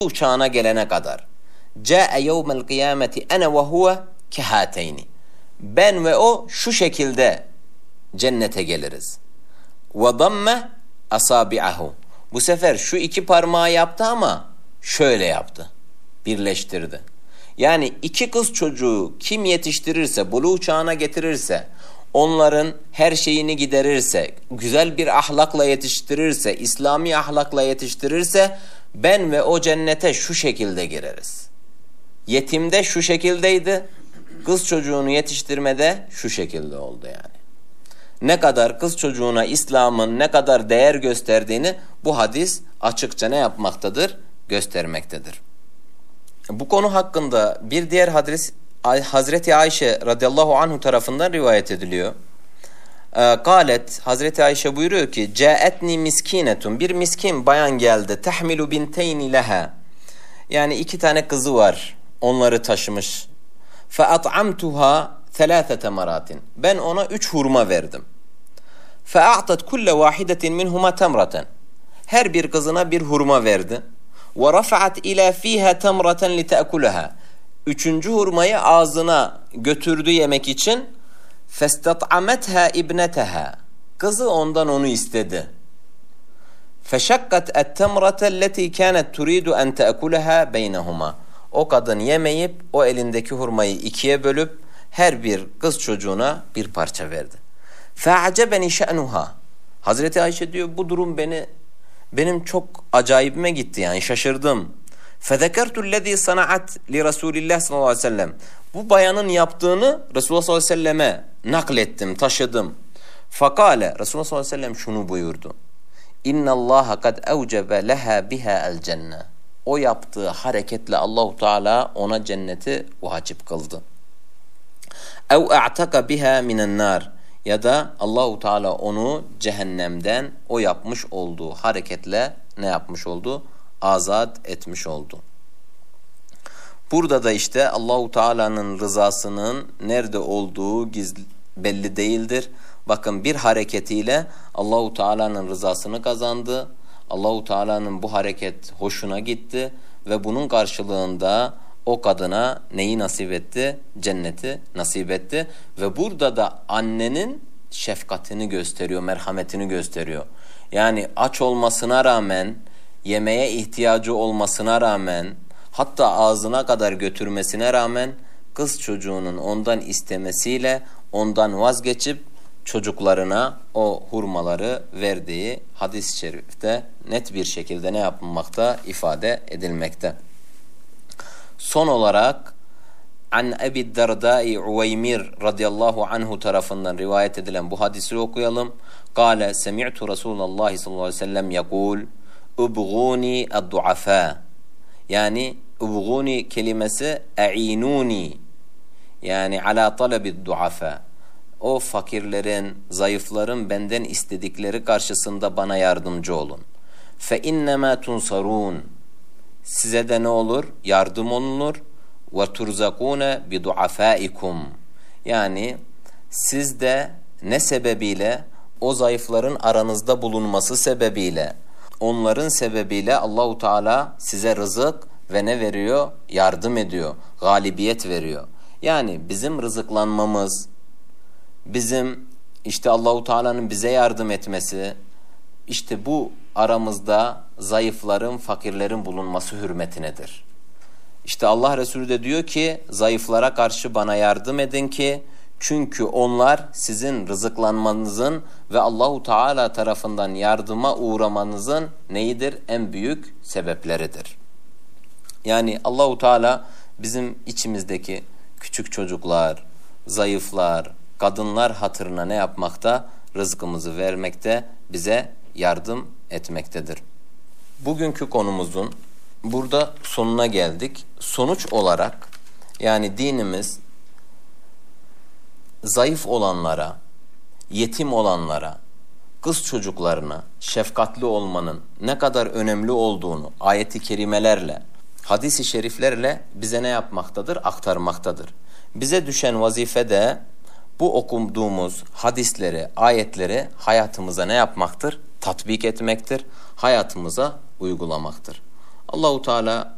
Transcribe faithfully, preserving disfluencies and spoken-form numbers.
çağına gelene kadar. Câe yevmel kıyameti ene ve huve kehâteyni. Ben ve o şu şekilde cennete geliriz. Ve damme asabi'ahu. Bu sefer şu iki parmağı yaptı ama şöyle yaptı. Birleştirdi. Yani iki kız çocuğu kim yetiştirirse, buluğ çağına getirirse, onların her şeyini giderirse, güzel bir ahlakla yetiştirirse, İslami ahlakla yetiştirirse, ben ve o cennete şu şekilde gireriz. Yetimde şu şekildeydi, kız çocuğunu yetiştirmede şu şekilde oldu yani. Ne kadar kız çocuğuna İslam'ın ne kadar değer gösterdiğini bu hadis açıkça ne yapmaktadır? Göstermektedir. Bu konu hakkında bir diğer hadis Hazreti Ayşe radıyallahu anhu tarafından rivayet ediliyor. Galet, Hazreti Ayşe buyuruyor ki Câetni miskinetun, bir miskin bayan geldi. Tahmilu binteyni leha, yani iki tane kızı var, onları taşımış. Fe at'amtuha thelâthete maratin, ben ona üç hurma verdim. Fe a'tat kulle vahidetin minhuma temraten, her bir kızına bir hurma verdi. Ve rafa'at ila fiha temraten li ta'kulaha, üçüncü hurmayı ağzına götürdü yemek için. Festat'ametha ibneteha, kızı ondan onu istedi. Feşakkat et-temrate alleti kanet turidu en ta'kulaha beynehuma, o kadın yemeyip o elindeki hurmayı ikiye bölüp her bir kız çocuğuna bir parça verdi. Fe'acebeni şe'nuha, Hazreti Ayşe diyor bu durum beni benim çok acayibime gitti, yani şaşırdım. Fezekertu'llezî sana'at li Resulillah sallallahu aleyhi ve sellem, bu bayanın yaptığını Resulullah sallallahu aleyhi ve selleme naklettim, taşıdım. Fakale, Resulullah sallallahu aleyhi ve sellem şunu buyurdu. İnnallâhe kad evcebe leha biha el cenne, o yaptığı hareketle Allahu Teala ona cenneti vacip kıldı. Ev a'taka biha minen nar, ya da Allahu Teala onu cehennemden o yapmış olduğu hareketle ne yapmış oldu? Azat etmiş oldu. Burada da işte Allahu Teala'nın rızasının nerede olduğu gizli, belli değildir. Bakın bir hareketiyle Allahu Teala'nın rızasını kazandı. Allahu Teala'nın bu hareket hoşuna gitti ve bunun karşılığında o kadına neyi nasip etti? Cenneti nasip etti. Ve burada da annenin şefkatini gösteriyor, merhametini gösteriyor. Yani aç olmasına rağmen, yemeğe ihtiyacı olmasına rağmen, hatta ağzına kadar götürmesine rağmen kız çocuğunun ondan istemesiyle ondan vazgeçip çocuklarına o hurmaları verdiği hadis-i şerifte net bir şekilde ne yapılmakta? İfade edilmekte. Son olarak An Ebi Derdai Uveymir radıyallahu anhu tarafından rivayet edilen bu hadisi okuyalım. Kale semi'tu Resulullah sallallahu aleyhi ve sellem yekul ubguni ad-duafa, yani ubguni kelimesi e'inuni, yani ala talebi duafa, o fakirlerin, zayıfların benden istedikleri karşısında bana yardımcı olun. Fe innema tunsarun, size de ne olur? Yardım olunur. Ve turzakune bi duafaikum, yani siz de ne sebebiyle? O zayıfların aranızda bulunması sebebiyle, onların sebebiyle Allahu Teala size rızık ve ne veriyor? Yardım ediyor, galibiyet veriyor. Yani bizim rızıklanmamız, bizim işte Allahu Teala'nın bize yardım etmesi, işte bu aramızda zayıfların, fakirlerin bulunması hürmetinedir. İşte Allah Resulü de diyor ki zayıflara karşı bana yardım edin ki çünkü onlar sizin rızıklanmanızın ve Allahu Teala tarafından yardıma uğramanızın neyidir? En büyük sebepleridir. Yani Allahu Teala bizim içimizdeki küçük çocuklar, zayıflar, kadınlar hatırına ne yapmakta? Rızkımızı vermekte, bize yardım etmektedir. Bugünkü konumuzun burada sonuna geldik. Sonuç olarak yani dinimiz zayıf olanlara, yetim olanlara, kız çocuklarına şefkatli olmanın ne kadar önemli olduğunu ayet-i kerimelerle, hadis-i şeriflerle bize ne yapmaktadır? Aktarmaktadır. Bize düşen vazife de bu okuduğumuz hadisleri, ayetleri hayatımıza ne yapmaktır? Tatbik etmektir, hayatımıza uygulamaktır. Allahu Teala